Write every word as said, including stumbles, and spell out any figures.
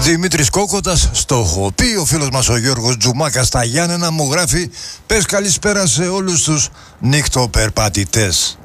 Δημήτρης Κόκοτας στο Χοπί. Ο φίλος μας ο Γιώργος Τζουμάκας στα Γιάννενα μου γράφει: πες καλησπέρα σε όλους τους νύχτοπερπατητές.